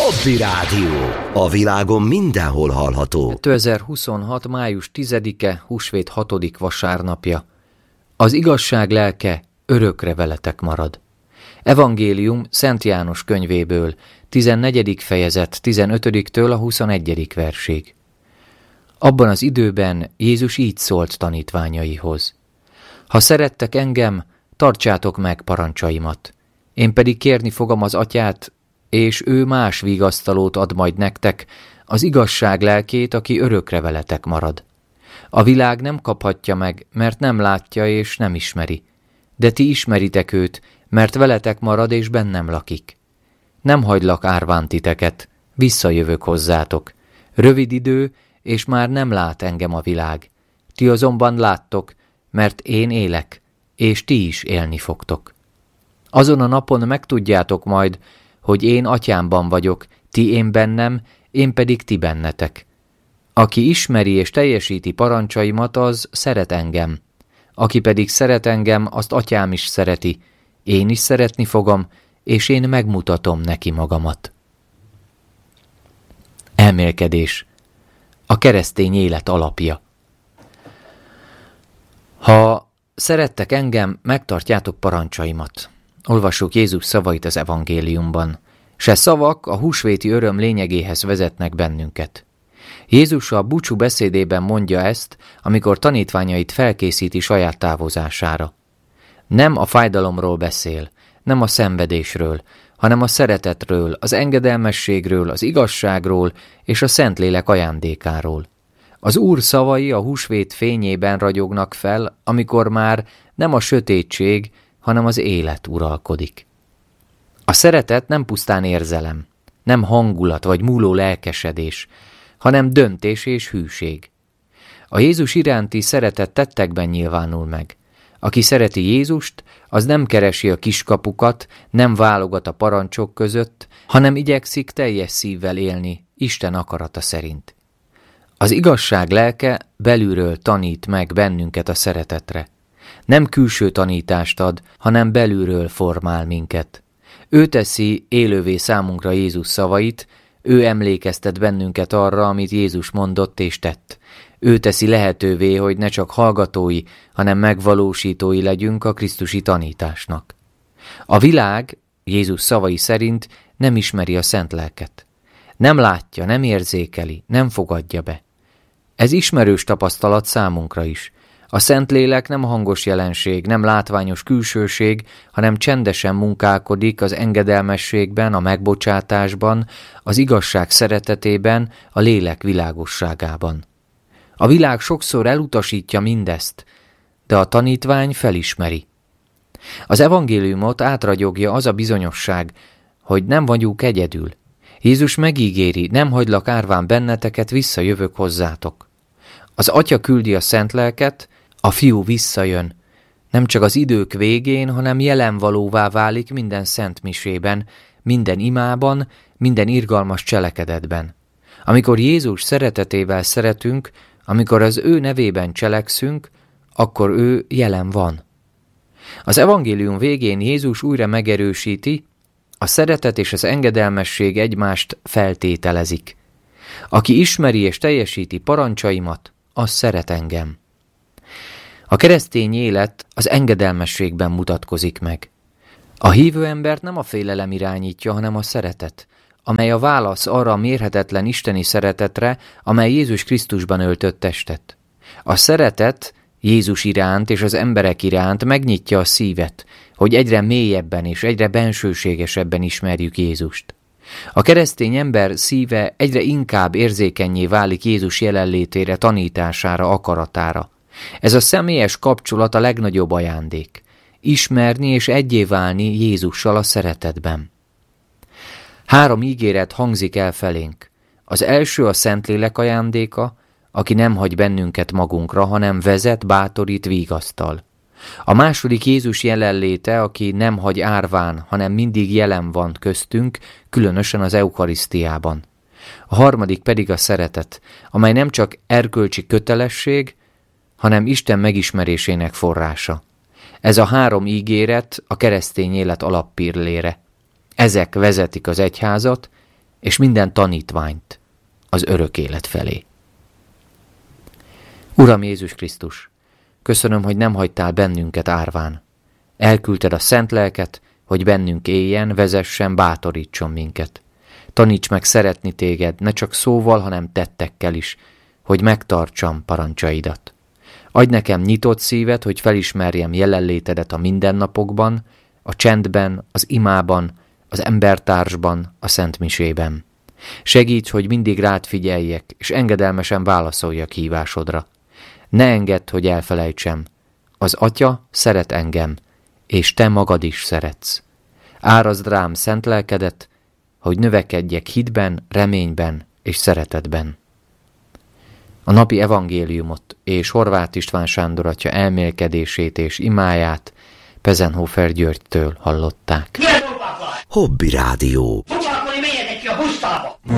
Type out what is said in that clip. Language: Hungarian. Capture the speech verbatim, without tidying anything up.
Hobby Rádió. A világon mindenhol hallható. kétezer-huszonhat. május tizedike, húsvét hatodik vasárnapja. Az igazság lelke örökre veletek marad. Evangélium Szent János könyvéből, tizennegyedik fejezet, tizenötödiktől a huszonegyedik versig. Abban az időben Jézus így szólt tanítványaihoz. Ha szerettek engem, tartsátok meg parancsaimat. Én pedig kérni fogom az Atyát, és ő más vigasztalót ad majd nektek, az igazság lelkét, aki örökre veletek marad. A világ nem kaphatja meg, mert nem látja és nem ismeri. De ti ismeritek őt, mert veletek marad és bennem lakik. Nem hagylak árván titeket, visszajövök hozzátok. Rövid idő, és már nem lát engem a világ. Ti azonban láttok, mert én élek, és ti is élni fogtok. Azon a napon megtudjátok majd, hogy én Atyámban vagyok, ti én bennem, én pedig ti bennetek. Aki ismeri és teljesíti parancsaimat, az szeret engem. Aki pedig szeret engem, azt Atyám is szereti. Én is szeretni fogom, és én megmutatom neki magamat. Elmélkedés. A keresztény élet alapja. Ha szerettek engem, megtartjátok parancsaimat. Olvassuk Jézus szavait az evangéliumban. Se szavak a húsvéti öröm lényegéhez vezetnek bennünket. Jézus a búcsú beszédében mondja ezt, amikor tanítványait felkészíti saját távozására. Nem a fájdalomról beszél, nem a szenvedésről, hanem a szeretetről, az engedelmességről, az igazságról és a Szentlélek ajándékáról. Az Úr szavai a húsvét fényében ragyognak fel, amikor már nem a sötétség, hanem az élet uralkodik. A szeretet nem pusztán érzelem, nem hangulat vagy múló lelkesedés, hanem döntés és hűség. A Jézus iránti szeretet tettekben nyilvánul meg. Aki szereti Jézust, az nem keresi a kiskapukat, nem válogat a parancsok között, hanem igyekszik teljes szívvel élni Isten akarata szerint. Az igazság lelke belülről tanít meg bennünket a szeretetre. Nem külső tanítást ad, hanem belülről formál minket. Ő teszi élővé számunkra Jézus szavait, ő emlékeztet bennünket arra, amit Jézus mondott és tett. Ő teszi lehetővé, hogy ne csak hallgatói, hanem megvalósítói legyünk a krisztusi tanításnak. A világ, Jézus szavai szerint, nem ismeri a szent lelket. Nem látja, nem érzékeli, nem fogadja be. Ez ismerős tapasztalat számunkra is. A Szentlélek nem hangos jelenség, nem látványos külsőség, hanem csendesen munkálkodik az engedelmességben, a megbocsátásban, az igazság szeretetében, a lélek világosságában. A világ sokszor elutasítja mindezt, de a tanítvány felismeri. Az evangéliumot átragyogja az a bizonyosság, hogy nem vagyunk egyedül. Jézus megígéri, nem hagylak árván benneteket, visszajövök hozzátok. Az Atya küldi a Szentlelket, a Fiú visszajön. Nem csak az idők végén, hanem jelenvalóvá válik minden szentmisében, minden imában, minden irgalmas cselekedetben. Amikor Jézus szeretetével szeretünk, amikor az ő nevében cselekszünk, akkor ő jelen van. Az evangélium végén Jézus újra megerősíti, a szeretet és az engedelmesség egymást feltételezik. Aki ismeri és teljesíti parancsaimat, az szeret engem. A keresztény élet az engedelmességben mutatkozik meg. A hívő embert nem a félelem irányítja, hanem a szeretet, amely a válasz arra a mérhetetlen isteni szeretetre, amely Jézus Krisztusban öltött testet. A szeretet Jézus iránt és az emberek iránt megnyitja a szívet, hogy egyre mélyebben és egyre bensőségesebben ismerjük Jézust. A keresztény ember szíve egyre inkább érzékennyé válik Jézus jelenlétére, tanítására, akaratára. Ez a személyes kapcsolat a legnagyobb ajándék. Ismerni és egyé válni Jézussal a szeretetben. Három ígéret hangzik el felénk. Az első a Szentlélek ajándéka, aki nem hagy bennünket magunkra, hanem vezet, bátorít, vigasztal. A második Jézus jelenléte, aki nem hagy árván, hanem mindig jelen van köztünk, különösen az eukarisztiában. A harmadik pedig a szeretet, amely nem csak erkölcsi kötelesség, hanem Isten megismerésének forrása. Ez a három ígéret a keresztény élet alappillére. Ezek vezetik az egyházat, és minden tanítványt az örök élet felé. Uram Jézus Krisztus, köszönöm, hogy nem hagytál bennünket árván. Elküldted a szent lelket, hogy bennünk éljen, vezessen, bátorítson minket. Taníts meg szeretni téged, ne csak szóval, hanem tettekkel is, hogy megtartsam parancsaidat. Adj nekem nyitott szívet, hogy felismerjem jelenlétedet a mindennapokban, a csendben, az imában, az embertársban, a szentmisében. Segíts, hogy mindig rád figyeljek, és engedelmesen válaszoljak hívásodra. Ne engedd, hogy elfelejtsem. Az Atya szeret engem, és te magad is szeretsz. Árazd rám szent lelkedet, hogy növekedjek hitben, reményben és szeretetben. A napi evangéliumot és Horváth István Sándor atya elmélkedését és imáját Pezenhofer Györgytől hallották. Hobby Rádió. Foglalkozni, menjetek ki a busztába!